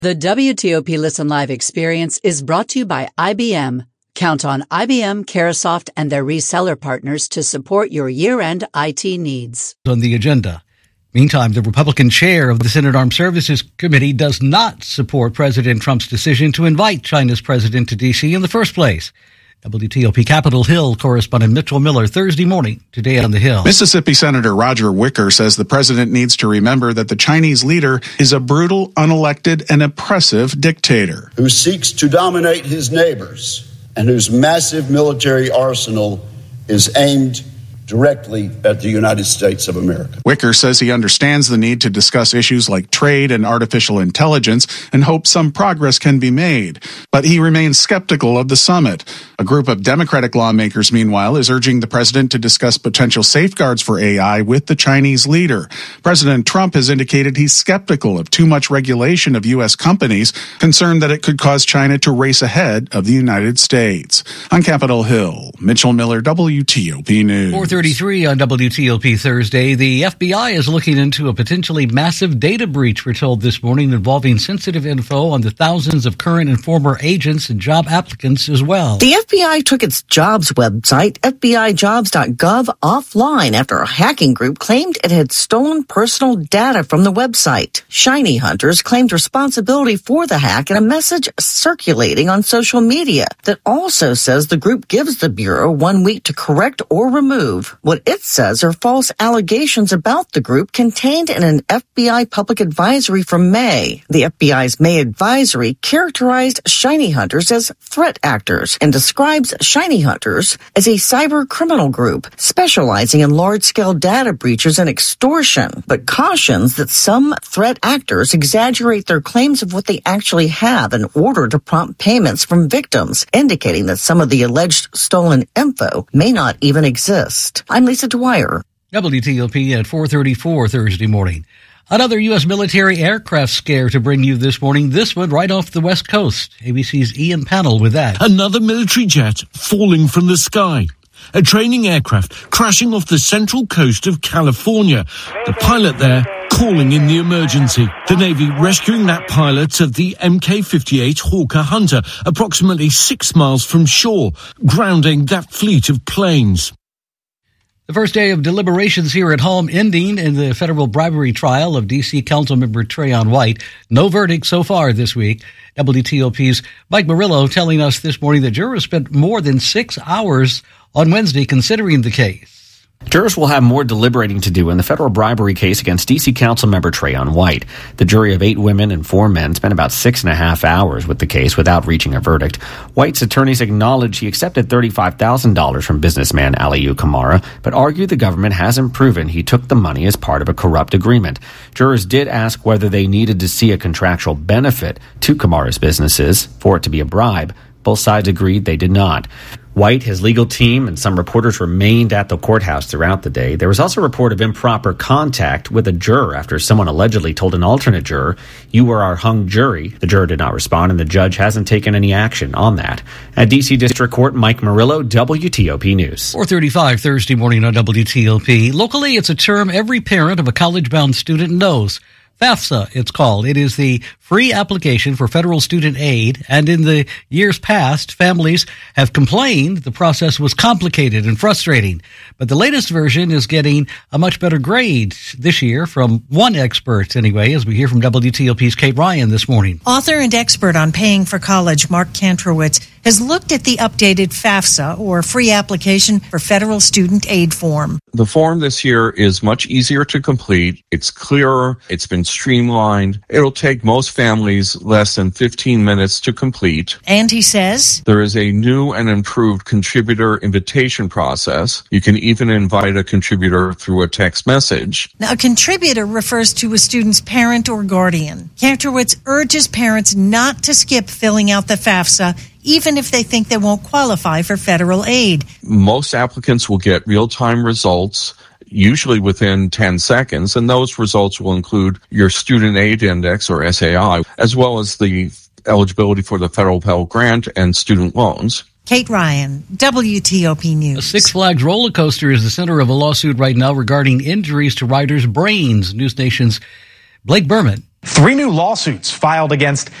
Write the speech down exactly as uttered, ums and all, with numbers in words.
The W T O P Listen Live experience is brought to you by I B M. Count on I B M, Carahsoft, and their reseller partners to support your year-end I T needs. On the agenda. Meantime, the Republican chair of the Senate Armed Services Committee does not support President Trump's decision to invite China's president to D C in the first place. W T O P Capitol Hill correspondent Mitchell Miller Thursday morning, Today on the Hill. Mississippi Senator Roger Wicker says the president needs to remember that the Chinese leader is a brutal, unelected, and oppressive dictator who seeks to dominate his neighbors and whose massive military arsenal is aimed directly at the United States of America. Wicker says he understands the need to discuss issues like trade and artificial intelligence and hopes some progress can be made. But he remains skeptical of the summit. A group of Democratic lawmakers, meanwhile, is urging the president to discuss potential safeguards for A I with the Chinese leader. President Trump has indicated he's skeptical of too much regulation of U S companies, concerned that it could cause China to race ahead of the United States. On Capitol Hill, Mitchell Miller, W T O P News. four thirty-three on W T O P Thursday. The F B I is looking into a potentially massive data breach, we're told this morning, involving sensitive info on the thousands of current and former agents and job applicants as well. The F B I took its jobs website, F B I jobs dot gov, offline after a hacking group claimed it had stolen personal data from the website. Shiny hunters claimed responsibility for the hack in a message circulating on social media that also says the group gives the Bureau one week to correct or remove what it says are false allegations about the group contained in an F B I public advisory from May. The F B I's May advisory characterized Shiny Hunters as threat actors and describes Shiny Hunters as a cyber criminal group specializing in large-scale data breaches and extortion, but cautions that some threat actors exaggerate their claims of what they actually have in order to prompt payments from victims, indicating that some of the alleged stolen info may not even exist. I'm Lisa Dwyer. W T O P at four thirty-four Thursday morning. Another U S military aircraft scare to bring you this morning. This one right off the West Coast. A B C's Ian Pannell with that. Another military jet falling from the sky. A training aircraft crashing off the central coast of California. The pilot there calling in the emergency. The Navy rescuing that pilot of the M K fifty-eight Hawker Hunter approximately six miles from shore, grounding that fleet of planes. The first day of deliberations here at home ending in the federal bribery trial of D C Councilmember Trayon White. No verdict so far this week. W T O P's Mike Murillo telling us this morning that jurors spent more than six hours on Wednesday considering the case. Jurors will have more deliberating to do in the federal bribery case against D C Councilmember Trayon White. The jury of eight women and four men spent about six and a half hours with the case without reaching a verdict. White's attorneys acknowledged he accepted thirty-five thousand dollars from businessman Aliyu Kamara, but argued the government hasn't proven he took the money as part of a corrupt agreement. Jurors did ask whether they needed to see a contractual benefit to Kamara's businesses for it to be a bribe. Both sides agreed they did not. White, his legal team, and some reporters remained at the courthouse throughout the day. There was also a report of improper contact with a juror after someone allegedly told an alternate juror, "You were our hung jury." The juror did not respond, and the judge hasn't taken any action on that. At D C District Court, Mike Murillo, W T O P News. four thirty-five Thursday morning on W T O P. Locally, it's a term every parent of a college-bound student knows. FAFSA, it's called. It is the free application for federal student aid, and in the years past, families have complained the process was complicated and frustrating. But the latest version is getting a much better grade this year from one expert, anyway, as we hear from W T O P's Kate Ryan this morning. Author and expert on paying for college, Mark Kantrowitz, has looked at the updated FAFSA, or free application for federal student aid form. The form this year is much easier to complete. It's clearer. It's been streamlined. It'll take most families less than fifteen minutes to complete. And he says there is a new and improved contributor invitation process. You can even invite a contributor through a text message. Now, a contributor refers to a student's parent or guardian. Kantrowitz urges parents not to skip filling out the FAFSA, even if they think they won't qualify for federal aid. Most applicants will get real-time results, usually within ten seconds, and those results will include your Student Aid Index, or S A I, as well as the eligibility for the federal Pell Grant and student loans. Kate Ryan, W T O P News. A Six Flags roller coaster is the center of a lawsuit right now regarding injuries to riders' brains. News Nation's Blake Berman Three new lawsuits filed against